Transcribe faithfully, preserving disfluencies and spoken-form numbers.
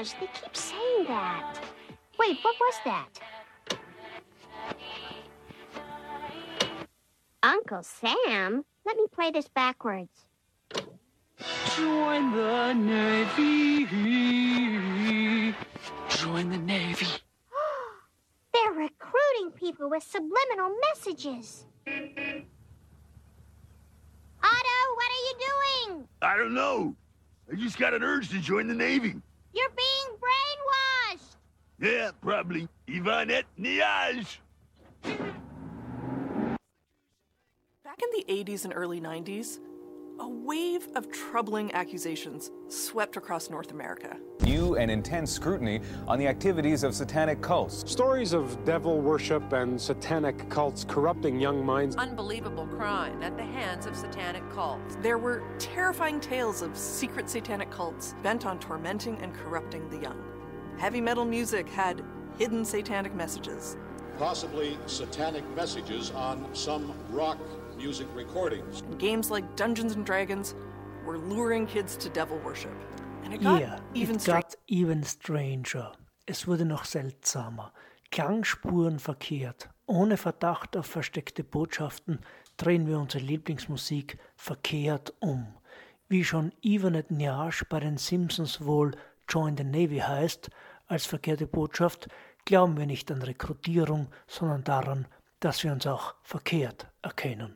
Mirage. They keep saying that. Wait, what was that? Uncle Sam? Let me play this backwards. Join the Navy. Join the Navy. They're recruiting people with subliminal messages. Otto, what are you doing? I don't know. I just got an urge to join the Navy. You're being brainwashed. Yeah, probably. Ivanette Niage. Back in the eighties and early nineties, a wave of troubling accusations swept across North America. New and intense scrutiny on the activities of satanic cults. Stories of devil worship and satanic cults corrupting young minds. Unbelievable crime at the hands of satanic cults. There were terrifying tales of secret satanic cults bent on tormenting and corrupting the young. Heavy metal music had hidden satanic messages. Possibly satanic messages on some rock music recordings. And games like Dungeons and Dragons were luring kids to devil worship. And it got yeah, even it got even stranger. Es wurde noch seltsamer. Klangspuren verkehrt. Ohne Verdacht auf versteckte Botschaften drehen wir unsere Lieblingsmusik verkehrt um. Wie schon Ivanette Niage bei den Simpsons wohl Join the Navy heißt, als verkehrte Botschaft glauben wir nicht an Rekrutierung, sondern daran, dass wir uns auch verkehrt erkennen.